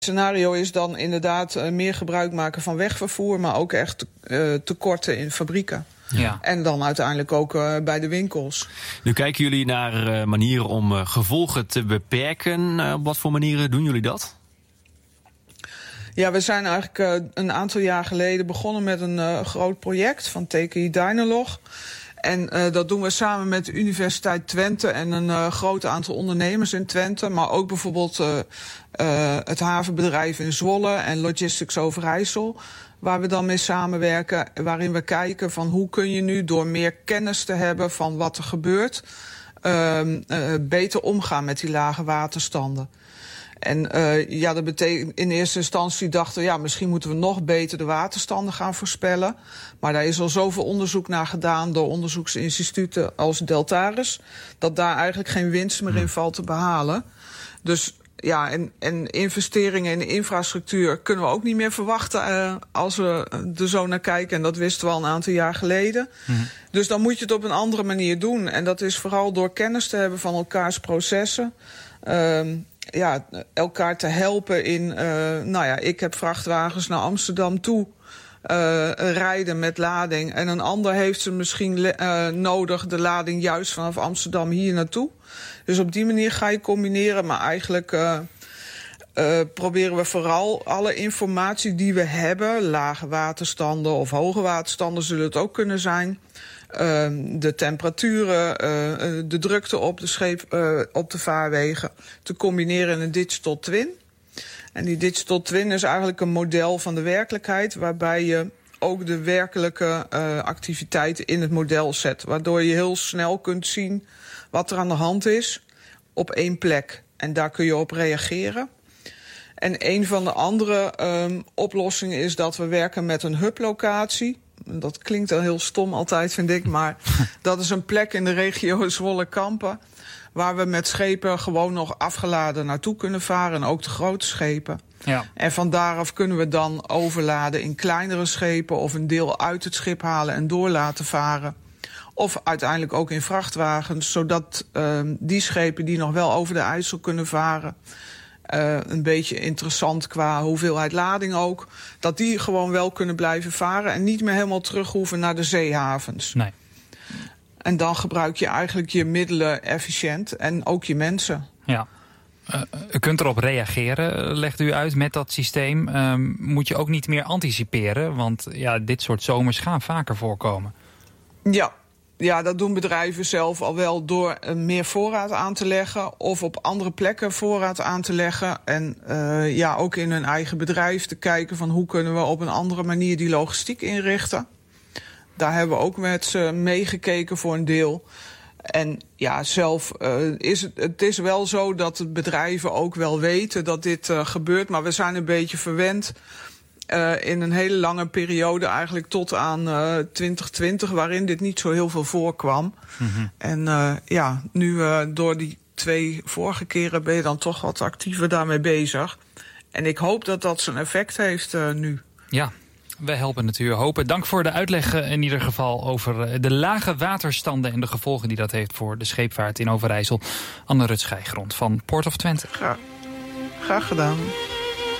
scenario is dan inderdaad meer gebruik maken van wegvervoer, maar ook echt tekorten in fabrieken. Ja. En dan uiteindelijk ook bij de winkels. Nu kijken jullie naar manieren om gevolgen te beperken. Op wat voor manieren doen jullie dat? Ja, we zijn eigenlijk een aantal jaar geleden begonnen met een groot project van TKI Dynalog. En dat doen we samen met de Universiteit Twente en een groot aantal ondernemers in Twente. Maar ook bijvoorbeeld het havenbedrijf in Zwolle en Logistics Overijssel. Waar we dan mee samenwerken, waarin we kijken van hoe kun je nu door meer kennis te hebben van wat er gebeurt, beter omgaan met die lage waterstanden. En dat betekent in eerste instantie dachten we, misschien moeten we nog beter de waterstanden gaan voorspellen. Maar daar is al zoveel onderzoek naar gedaan door onderzoeksinstituten als Deltares, dat daar eigenlijk geen winst meer in valt te behalen. Dus en investeringen in de infrastructuur kunnen we ook niet meer verwachten als we er zo naar kijken. En dat wisten we al een aantal jaar geleden. Dus dan moet je het op een andere manier doen. En dat is vooral door kennis te hebben van elkaars processen. Elkaar te helpen in, ik heb vrachtwagens naar Amsterdam toe rijden met lading. En een ander heeft ze misschien nodig, de lading juist vanaf Amsterdam hier naartoe. Dus op die manier ga je combineren. Maar eigenlijk proberen we vooral alle informatie die we hebben, lage waterstanden of hoge waterstanden zullen het ook kunnen zijn, de temperaturen, de drukte op de vaarwegen, te combineren in een digital twin. En die digital twin is eigenlijk een model van de werkelijkheid, waarbij je ook de werkelijke activiteiten in het model zet. Waardoor je heel snel kunt zien wat er aan de hand is op één plek. En daar kun je op reageren. En een van de andere oplossingen is dat we werken met een hublocatie. Dat klinkt wel heel stom altijd, vind ik. Maar dat is een plek in de regio Zwolle-Kampen, waar we met schepen gewoon nog afgeladen naartoe kunnen varen. En ook de grote schepen. Ja. En van daaraf kunnen we dan overladen in kleinere schepen of een deel uit het schip halen en door laten varen. Of uiteindelijk ook in vrachtwagens, zodat die schepen die nog wel over de IJssel kunnen varen, een beetje interessant qua hoeveelheid lading ook, dat die gewoon wel kunnen blijven varen en niet meer helemaal terug hoeven naar de zeehavens. Nee. En dan gebruik je eigenlijk je middelen efficiënt en ook je mensen. Ja. U kunt erop reageren, legt u uit, met dat systeem. Moet je ook niet meer anticiperen, want dit soort zomers gaan vaker voorkomen. Ja, dat doen bedrijven zelf al wel door meer voorraad aan te leggen of op andere plekken voorraad aan te leggen. En ook in hun eigen bedrijf te kijken van hoe kunnen we op een andere manier die logistiek inrichten. Daar hebben we ook met ze meegekeken voor een deel. En zelf is het is wel zo dat de bedrijven ook wel weten dat dit gebeurt, maar we zijn een beetje verwend in een hele lange periode, eigenlijk tot aan 2020, waarin dit niet zo heel veel voorkwam. Mm-hmm. En nu door die 2 vorige keren ben je dan toch wat actiever daarmee bezig. En ik hoop dat dat zijn effect heeft nu. Ja, wij helpen natuurlijk hopen. Dank voor de uitleg in ieder geval over de lage waterstanden en de gevolgen die dat heeft voor de scheepvaart in Overijssel. Anne Rut Schijgrond van Port of Twente. Graag gedaan.